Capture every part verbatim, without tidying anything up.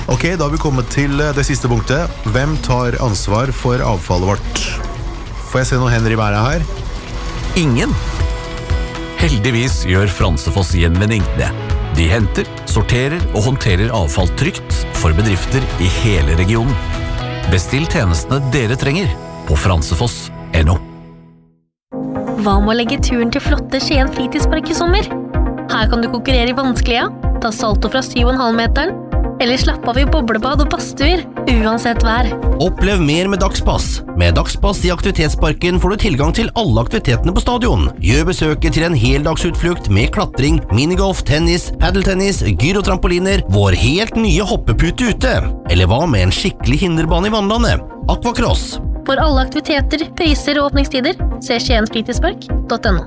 Ok, da har vi kommet til det siste punktet. Hvem tar ansvar for avfallet vårt? Får jeg se noen hender i været her? Ingen. Heldigvis gjør Fransefoss Gjenvinning det. De henter, sorterer og håndterer avfall trygt for bedrifter i hele regionen. Bestill tjenestene dere trenger på fransefoss punktum no. Hva med å legge turen til flotte Skien fritidspark i sommer? Her kan du konkurrere i vanskelige, ta salto fra syv komma fem meteren, eller slappe av i boblebad og badstuer, uansett vær. Opplev mer med Dagspass. Med Dagspass i aktivitetsparken får du tilgang til alle aktivitetene på stadion. Gjør besøket til en heldagsutflukt med klatring, minigolf, tennis, paddeltennis, gyrotrampoliner, vår helt nye hoppepute ute. Eller hva med en skikkelig hinderbane i vannlandet? Aquacross. For alle aktiviteter, priser og åpningstider, se skien fritidspark punktum no.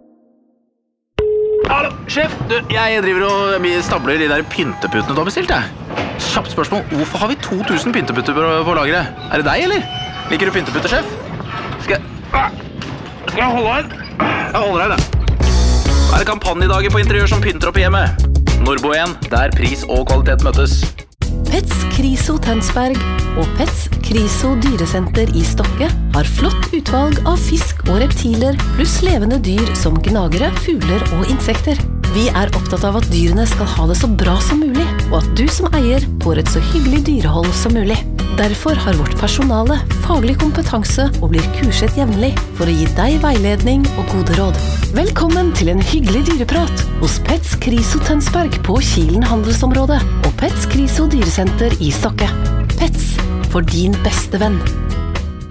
Hallo, sjef, du, jeg driver og stabler de der pynteputene du har bestilt, jeg. Kjapt spørsmål, hvorfor har vi to tusen pynteputter på, på lageret? Er det deg, eller? Liker du pynteputter, sjef? Skal jeg... Skal jeg holde her? Jeg holder her, da. Er det kampanjedager på interiør som pynter opp i hjemmet? Norbo igjen, der pris og kvalitet møtes. Pets Kriso Tønsberg og Pets Kriso Dyresenter i Stokke har flott utvalg av fisk og reptiler pluss levende dyr som gnagere, fugler og insekter. Vi er opptatt av at dyrene skal ha det så bra som mulig, og at du som eier får et så hyggelig dyrehold som mulig. Derfor har vårt personale faglig kompetanse og blir kurset jevnlig for å gi deg veiledning og gode råd. Velkommen til en hyggelig dyreprat hos Pets Kriso Tønsberg på Kilen handelsområde og Pets Kriso Dyresenter i Stokke. Pets for din beste venn.